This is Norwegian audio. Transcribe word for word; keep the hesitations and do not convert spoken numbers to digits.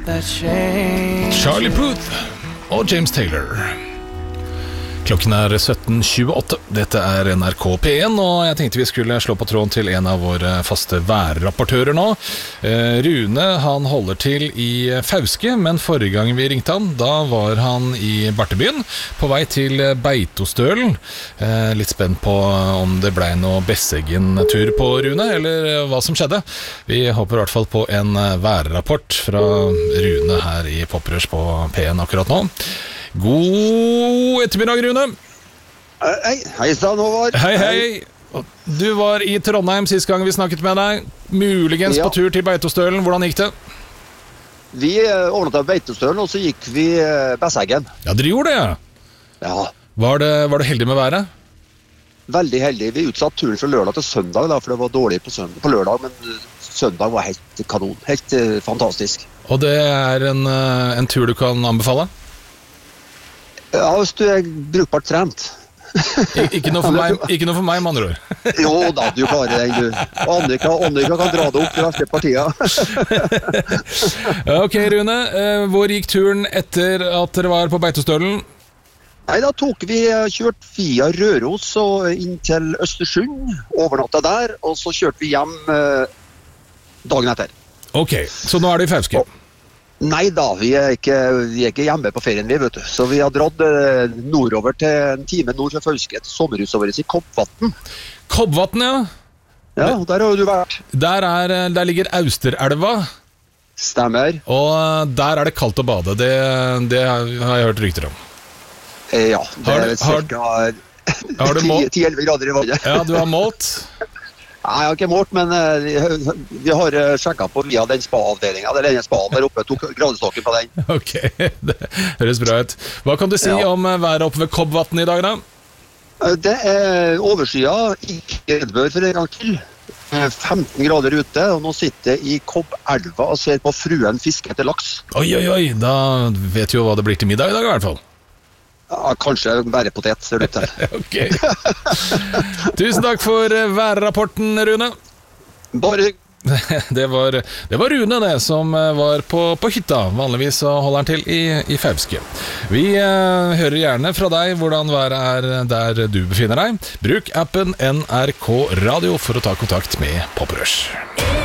Charlie Puth og James Taylor. Klokken er sytten tjueåtte. Dette er N R K P én, og jeg tenkte vi skulle slå på tråden til en av våre faste værrapportører nå. Eh, Rune, han holder til i Fauske, men forrige gang vi ringte han, da var han i Bartebyen, på vei til Beitostølen. Eh, litt spent på om det ble noe Besseggen-tur på Rune, eller hva som skjedde. Vi håper i hvert fall på en værrapport fra Rune her i Poprush på P én akkurat nå. God ettermiddag, Rune. Hei, hei sann, Håvard. Hei, hei. Du var i Trondheim sist gang vi snakket med deg. Muligens ja. på tur til Beitostølen. Hvordan gikk det? Vi ordnet av Beitostølen, og så gikk vi Besseggen. Ja, dere gjorde det, ja. Ja. Var det, var det heldig med været? Veldig heldig. Vi utsatt turen fra lørdag til søndag, da, for det var dårlig på, søndag, på lørdag, men søndag var helt kanon. Helt uh, fantastisk. Og det er en, uh, en tur du kan anbefale? Ja, hvis du er brukbart trent. Ik ikke, noe for meg, ikke noe for meg, med andre ord. Jo da, du klarer den, du. Annika, Annika kan dra det opp til verste partiet. Ok, Rune. Hvor gikk turen etter at dere var på Beitostølen? Nei, da tok vi kjørt via Røros og inn til Østersund, overnatta der, og så kjørte vi hjem eh, dagen etter. Ok, så nå er det i Fauske. Nei da, vi er, ikke, vi er ikke hjemme på ferien vi, vet du. Så vi har dratt eh, nordover til en time nord fra Fauske til sommerhuset vårt i Kobbvatn. Kobbvatn, ja. Ja, der har du vært. Der, er, der ligger Austerelva. Stemmer. Og der er det kaldt å bade, det, det har jeg hørt rykter om. Eh, ja, det har, er cirka ti til elleve grader i vannet. Ja, du har målt? Nei, jeg har ikke målt, men uh, vi har uh, sjekket på via den spa-avdelingen. Det er denne spaen der oppe, tok gradestokken på den. Ok, det høres bra ut. Hva kan du si ja. om været oppe ved Kobbvatn i dag da? Uh, det er oversida, ikke nedbør for en gang til. Uh, femten grader ute, og nå sitter jeg i Kobbelva og ser på fruen fiske etter laks. Oi, oi, oi, da vet du jo hva det blir til middag i dag i hvert fall. Ja, kanskje bare potet, ser det ut til. Ok. Tusen takk for værrapporten, Rune. Bare det var, det var Rune det som var på, på hytta. Vanligvis så holder han til i, i Fauske. Vi eh, hører gjerne fra deg hvordan været er der du befinner deg. Bruk appen N R K Radio for å ta kontakt med Poprush.